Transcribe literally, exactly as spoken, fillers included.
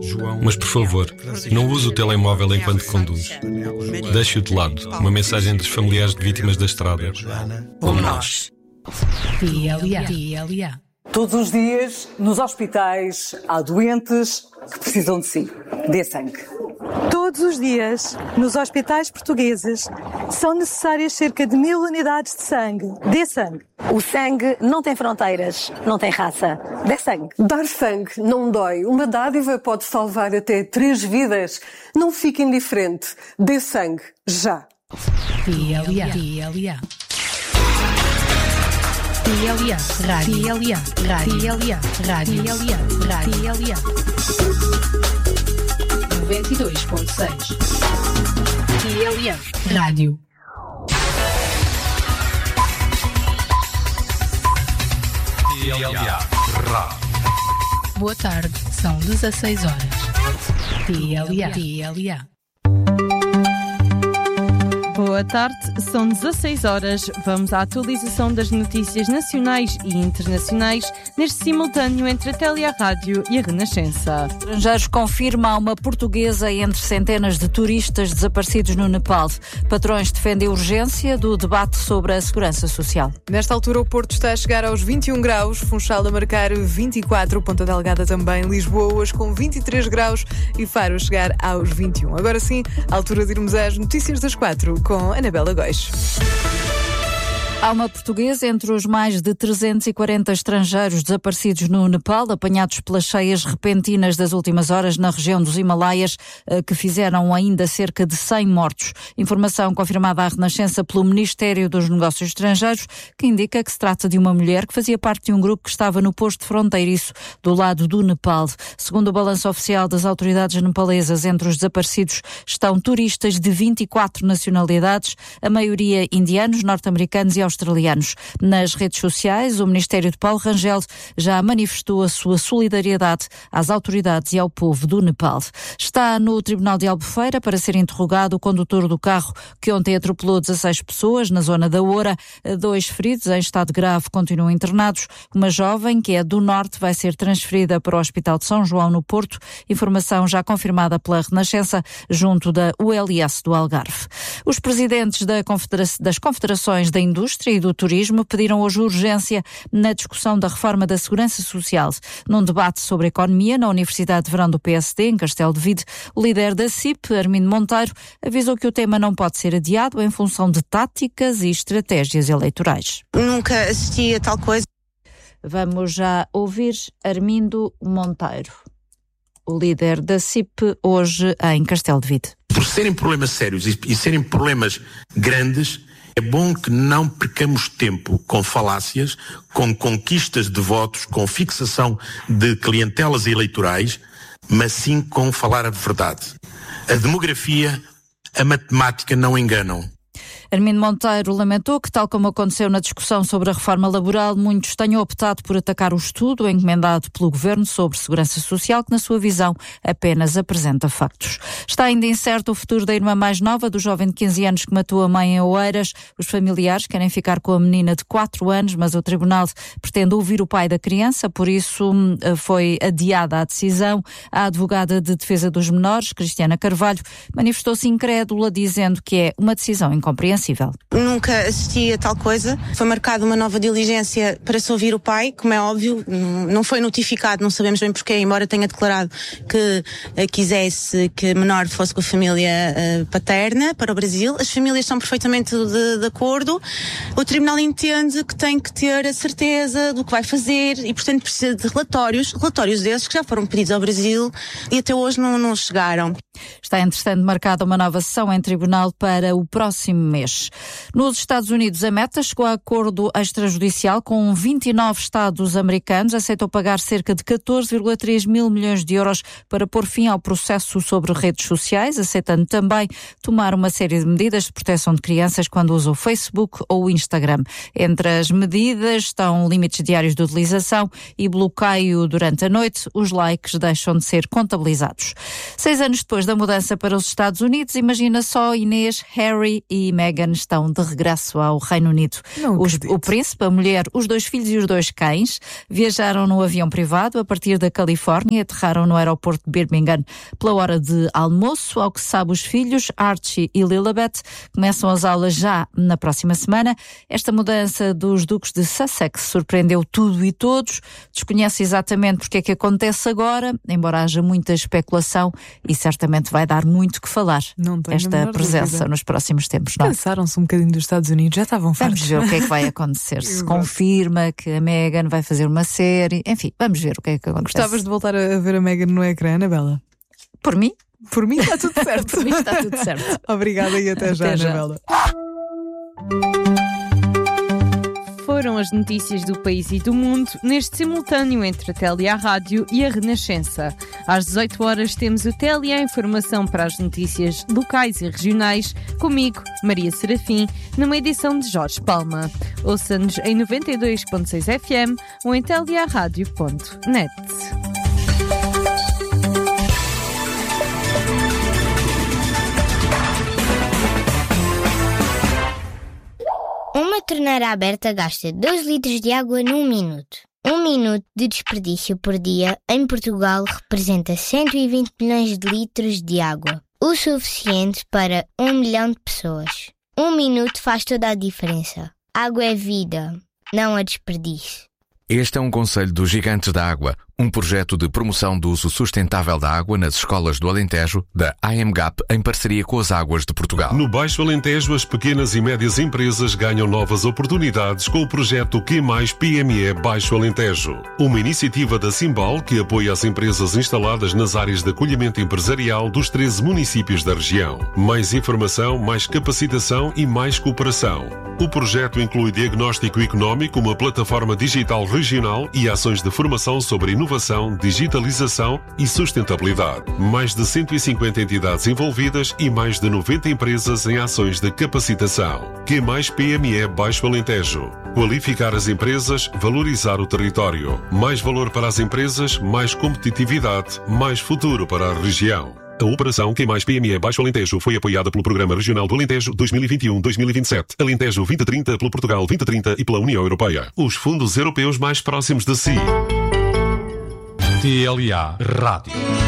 Mas, por favor, não use o telemóvel enquanto conduz. Deixe-o de lado. Uma mensagem dos familiares de vítimas da estrada. Como nós. T L A. T L A. Todos os dias, nos hospitais, há doentes que precisam de si. Dê sangue. Todos os dias, nos hospitais portugueses, são necessárias cerca de mil unidades de sangue. Dê sangue. O sangue não tem fronteiras, não tem raça. Dê sangue. Dar sangue não dói. Uma dádiva pode salvar até três vidas. Não fique indiferente. Dê sangue, já. T L A. T L A. T L A. Rádio. T L A. Rádio. T L A. Rádio. T L A. Rádio. T L A. noventa e dois ponto seis. T L A. Rádio. T L A. Rádio. Boa tarde, são dezasseis horas. T L A. T L A. Boa tarde, são dezasseis horas. Vamos à atualização das notícias nacionais e internacionais neste simultâneo entre a T L A Rádio e a Renascença. Estrangeiros confirma uma portuguesa entre centenas de turistas desaparecidos no Nepal. Patrões defendem a urgência do debate sobre a segurança social. Nesta altura o Porto está a chegar aos vinte e um graus, Funchal a marcar vinte e quatro, Ponta Delgada também, Lisboa hoje com vinte e três graus e Faro a chegar aos vinte e um. Agora sim, à altura de irmos às notícias das quatro com Anabela Góis. Há uma portuguesa entre os mais de trezentos e quarenta estrangeiros desaparecidos no Nepal, apanhados pelas cheias repentinas das últimas horas na região dos Himalaias, que fizeram ainda cerca de cem mortos. Informação confirmada à Renascença pelo Ministério dos Negócios Estrangeiros, que indica que se trata de uma mulher que fazia parte de um grupo que estava no posto fronteiriço do lado do Nepal. Segundo o balanço oficial das autoridades nepalesas, entre os desaparecidos estão turistas de vinte e quatro nacionalidades, a maioria indianos, norte-americanos e australianos. Nas redes sociais, o Ministério de Paulo Rangel já manifestou a sua solidariedade às autoridades e ao povo do Nepal. Está no Tribunal de Albufeira para ser interrogado o condutor do carro que ontem atropelou dezasseis pessoas na zona da Oura. Dois feridos em estado grave continuam internados. Uma jovem, que é do Norte, vai ser transferida para o Hospital de São João, no Porto. Informação já confirmada pela Renascença junto da U L S do Algarve. Os presidentes da Confedera- das Confederações da Indústria e do Turismo pediram hoje urgência na discussão da reforma da Segurança Social. Num debate sobre a economia na Universidade de Verão do P S D, em Castelo de Vide, o líder da C I P, Armindo Monteiro, avisou que o tema não pode ser adiado em função de táticas e estratégias eleitorais. Nunca assisti a tal coisa. Vamos já ouvir Armindo Monteiro, o líder da C I P, hoje em Castelo de Vide. Por serem problemas sérios e, e serem problemas grandes, é bom que não percamos tempo com falácias, com conquistas de votos, com fixação de clientelas eleitorais, mas sim com falar a verdade. A demografia, a matemática não enganam. Armindo Monteiro lamentou que, tal como aconteceu na discussão sobre a reforma laboral, muitos tenham optado por atacar o estudo encomendado pelo Governo sobre Segurança Social, que, na sua visão, apenas apresenta factos. Está ainda incerto o futuro da irmã mais nova do jovem de quinze anos que matou a mãe em Oeiras. Os familiares querem ficar com a menina de quatro anos, mas o Tribunal pretende ouvir o pai da criança, por isso foi adiada a decisão. A advogada de defesa dos menores, Cristiana Carvalho, manifestou-se incrédula, dizendo que é uma decisão incompreensível. Nunca assisti a tal coisa. Foi marcada uma nova diligência para se ouvir o pai, como é óbvio, não foi notificado, não sabemos bem porquê, embora tenha declarado que uh, quisesse que a menor fosse com a família uh, paterna para o Brasil. As famílias estão perfeitamente de, de acordo. O Tribunal entende que tem que ter a certeza do que vai fazer e, portanto, precisa de relatórios, relatórios desses que já foram pedidos ao Brasil e até hoje não, não chegaram. Está, entretanto, marcada uma nova sessão em tribunal para o próximo mês. Nos Estados Unidos, a Meta chegou a acordo extrajudicial com vinte e nove estados americanos, aceitou pagar cerca de catorze vírgula três mil milhões de euros para pôr fim ao processo sobre redes sociais, aceitando também tomar uma série de medidas de proteção de crianças quando usam o Facebook ou o Instagram. Entre as medidas estão limites diários de utilização e bloqueio durante a noite. Os likes deixam de ser contabilizados. Seis anos depois da mudança para os Estados Unidos, imagina só Inês, Harry e Meghan Meghan estão de regresso ao Reino Unido. Os, o príncipe, a mulher, os dois filhos e os dois cães viajaram no avião privado a partir da Califórnia e aterraram no aeroporto de Birmingham pela hora de almoço. Ao que sabe, os filhos, Archie e Lilibet, começam as aulas já na próxima semana. Esta mudança dos duques de Sussex surpreendeu tudo e todos. Desconhece exatamente porque é que acontece agora, embora haja muita especulação, e certamente vai dar muito que falar esta presença dúvida. Nos próximos tempos. Não? Cansaram-se um bocadinho dos Estados Unidos, já estavam fartos. Vamos ver o que é que vai acontecer. Se confirma que a Meghan vai fazer uma série, enfim, vamos ver o que é que acontece. Gostavas de voltar a ver a Meghan no ecrã, Anabela? Por mim? Por mim está tudo certo. Por mim está tudo certo. Obrigada e até, até já, já, Anabela. Foram as notícias do país e do mundo neste simultâneo entre a T L A Rádio e a Renascença. Às dezoito horas temos o T L A Informação para as notícias locais e regionais, comigo, Maria Serafim, numa edição de Jorge Palma. Ouça-nos em noventa e dois ponto seis F M ou em telearadio ponto net. Uma torneira aberta gasta dois litros de água num minuto. Um minuto de desperdício por dia em Portugal representa cento e vinte milhões de litros de água, o suficiente para um milhão de pessoas. Um minuto faz toda a diferença. Água é vida, não a desperdício. Este é um conselho dos Gigantes da Água, um projeto de promoção do uso sustentável da água nas escolas do Alentejo, da A M G A P, em parceria com as Águas de Portugal. No Baixo Alentejo, as pequenas e médias empresas ganham novas oportunidades com o projeto Q mais P M E Baixo Alentejo. Uma iniciativa da Simbal que apoia as empresas instaladas nas áreas de acolhimento empresarial dos treze municípios da região. Mais informação, mais capacitação e mais cooperação. O projeto inclui diagnóstico económico, uma plataforma digital regional e ações de formação sobre inovação, digitalização e sustentabilidade. Mais de cento e cinquenta entidades envolvidas e mais de noventa empresas em ações de capacitação. Q mais P M E Baixo Alentejo. Qualificar as empresas, valorizar o território. Mais valor para as empresas, mais competitividade, mais futuro para a região. A operação Q mais P M E Baixo Alentejo foi apoiada pelo Programa Regional do Alentejo dois mil e vinte e um a dois mil e vinte e sete, Alentejo vinte trinta pelo Portugal vinte trinta e pela União Europeia. Os fundos europeus mais próximos de si. T L A Rádio.